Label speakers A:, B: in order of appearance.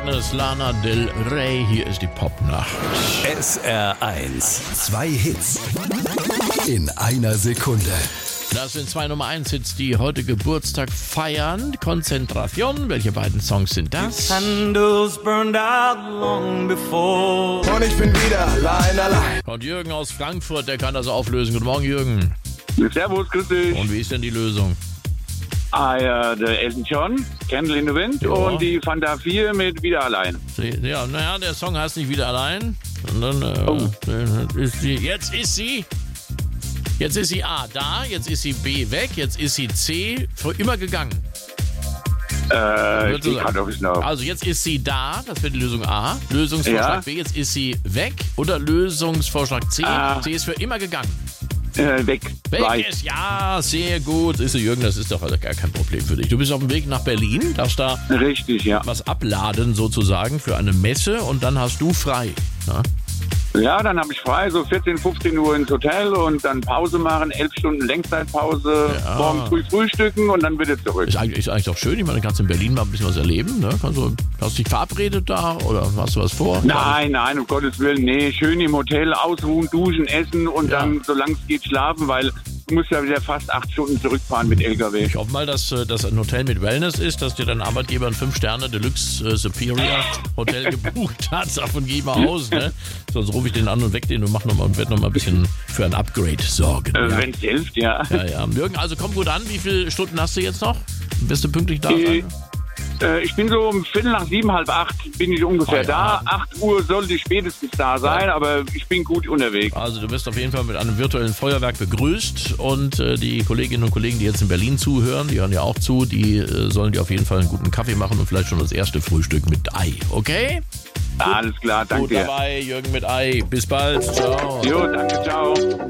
A: Agnes, Lana Del Rey, hier ist die Popnacht.
B: SR1. 2 Hits in einer Sekunde.
A: Das sind 2 Nummer 1 Hits, die heute Geburtstag feiern. Konzentration, welche beiden Songs sind das?
C: Candles burned out long before.
B: Und ich bin wieder allein.
A: Und Jürgen aus Frankfurt, der kann das auflösen. Guten Morgen, Jürgen.
D: Servus, grüß dich.
A: Und wie ist denn die Lösung?
D: Der Elton John, Candle in the Wind,
A: Ja.
D: und die Fanta 4 mit Wieder allein.
A: Ja, naja, der Song heißt nicht Wieder allein. Und dann jetzt ist sie A da, jetzt ist sie B weg, jetzt ist sie C für immer gegangen.
D: Ich gehe gerade auf es noch.
A: Also jetzt ist sie da, das wäre die Lösung A. Lösungsvorschlag
D: Ja.
A: B, jetzt ist sie weg. Oder Lösungsvorschlag C, C ist für immer gegangen.
D: Weg.
A: Weg
D: Zwei.
A: ist, ja, sehr gut. Ist Jürgen, das ist doch also gar kein Problem für dich. Du bist auf dem Weg nach Berlin, darfst da
D: Richtig, ja.
A: was abladen sozusagen für eine Messe und dann hast du frei. Na?
D: Ja, dann habe ich frei, so 14, 15 Uhr ins Hotel und dann Pause machen, 11 Stunden Lenkzeitpause,
A: Ja.
D: morgen früh frühstücken und dann wieder zurück.
A: Ist eigentlich doch schön. Ich meine, du kannst in Berlin mal ein bisschen was erleben. Ne? Hast du dich verabredet da oder hast du was vor?
D: Nein, um Gottes Willen, nee, schön im Hotel ausruhen, duschen, essen und
A: Ja.
D: dann, solange es geht, schlafen, weil du musst ja wieder fast 8 Stunden zurückfahren mit LKW.
A: Ich hoffe mal, dass das ein Hotel mit Wellness ist, dass dir dein Arbeitgeber ein 5-Sterne Deluxe Superior Hotel gebucht hat. Davon gehe ich mal aus. Ne? Sonst rufe ich den an und weck den und werde noch mal ein bisschen für ein Upgrade sorgen. Ja.
D: Wenn es hilft, ja.
A: Ja. Jürgen, also komm gut an. Wie viele Stunden hast du jetzt noch? Bist du pünktlich da?
D: Ich bin so um 7:15, 7:30 bin ich ungefähr
A: Ja.
D: da. 8 Uhr sollte ich spätestens da sein, aber ich bin gut unterwegs.
A: Also du wirst auf jeden Fall mit einem virtuellen Feuerwerk begrüßt und die Kolleginnen und Kollegen, die jetzt in Berlin zuhören, die hören ja auch zu, die sollen dir auf jeden Fall einen guten Kaffee machen und vielleicht schon das erste Frühstück mit Ei, okay?
D: Alles klar, danke
A: Gut
D: dir.
A: dabei, Jürgen mit Ei. Bis bald. Ciao.
D: Jo, danke, ciao.